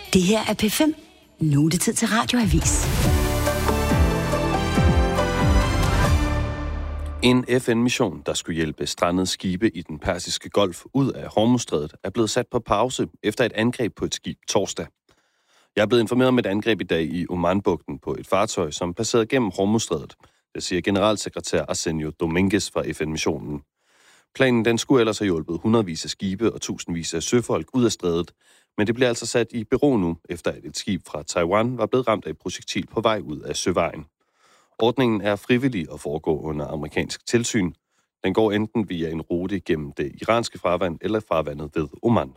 Det her er P5. Nu er det tid til Radioavis. En FN-mission, der skulle hjælpe strandede skibe i den persiske golf ud af Hormuzstrædet, er blevet sat på pause efter et angreb på et skib torsdag. Jeg er blevet informeret om et angreb i dag i Omanbugten på et fartøj, som passerede gennem Hormuzstrædet. Det siger generalsekretær Arsenio Dominguez fra FN-missionen. Planen den skulle ellers have hjulpet hundredvis af skibe og tusindvis af søfolk ud af strædet, men det bliver altså sat i bero nu, efter at et skib fra Taiwan var blevet ramt af et projektil på vej ud af søvejen. Ordningen er frivillig og foregår under amerikansk tilsyn. Den går enten via en rute gennem det iranske farvand eller farvandet ved Oman.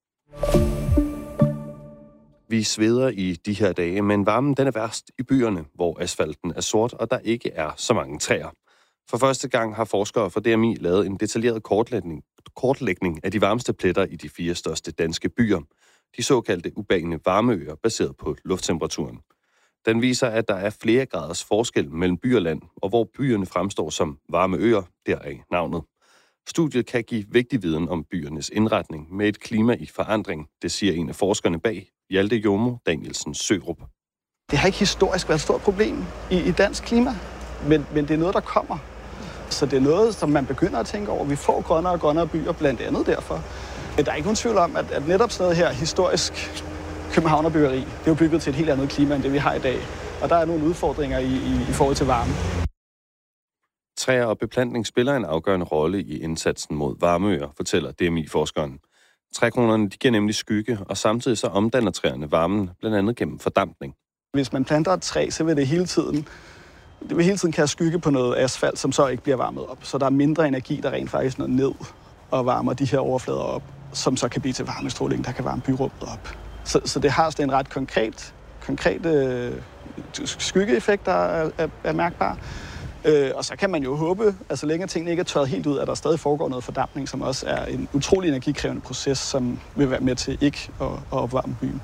Vi sveder i de her dage, men varmen den er værst i byerne, hvor asfalten er sort, og der ikke er så mange træer. For første gang har forskere fra DMI lavet en detaljeret kortlægning af de varmeste pletter i de 4 største danske byer. De såkaldte urbane varmeøer, baseret på lufttemperaturen. Den viser, at der er flere graders forskel mellem by og land, og hvor byerne fremstår som varme øer, deraf navnet. Studiet kan give vigtig viden om byernes indretning med et klima i forandring, det siger en af forskerne bag, Hjalte Jomo Danielsen Sørup. Det har ikke historisk været et stort problem i dansk klima, men det er noget, der kommer. Så det er noget, som man begynder at tænke over. Vi får grønnere og grønnere byer, blandt andet derfor. Men der er ikke nogen tvivl om, at netop sådan noget her historisk københavnerbyggeri, det er jo bygget til et helt andet klima, end det vi har i dag. Og der er nogle udfordringer i forhold til varme. Træer og beplantning spiller en afgørende rolle i indsatsen mod varmeøer, fortæller DMI-forskeren. Trækronerne de giver nemlig skygge, og samtidig så omdanner træerne varmen, blandt andet gennem fordampning. Hvis man planter et træ, så vil det hele tiden kaste skygge på noget asfalt, som så ikke bliver varmet op. Så der er mindre energi, der rent faktisk når ned og varmer de her overflader op, som så kan blive til varmestråling, der kan varme byrummet op. Så det har sådan en ret konkret skyggeeffekt, der er mærkbar. Og så kan man jo håbe, at så længe tingene ikke er tørret helt ud, at der stadig foregår noget fordampning, som også er en utrolig energikrævende proces, som vil være med til ikke at opvarme byen.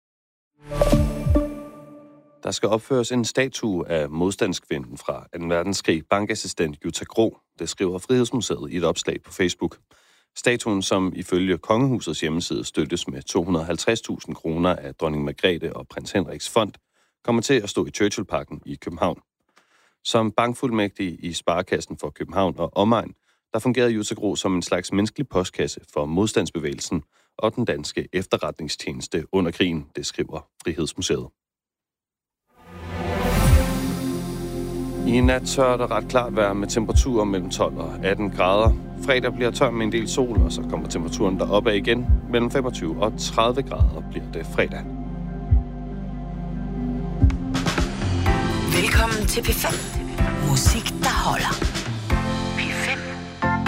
Der skal opføres en statue af modstandskvinden fra 2. verdenskrig, bankassistent Jutta Gro. Det skriver Frihedsmuseet i et opslag på Facebook. Statuen, som ifølge Kongehusets hjemmeside støttes med 250.000 kroner af dronning Margrethe og prins Henriks fond, kommer til at stå i Churchillparken i København. Som bankfuldmægtig i Sparekassen for København og omegn, der fungerede Jutta Gro som en slags menneskelig postkasse for modstandsbevægelsen og den danske efterretningstjeneste under krigen, det skriver Frihedsmuseet. I nat tør der ret klart være med temperaturer mellem 12 og 18 grader. Fredag bliver tør med en del sol, og så kommer temperaturen deroppe af igen. Mellem 25 og 30 grader bliver det fredag. Velkommen til P5. Musik, der holder.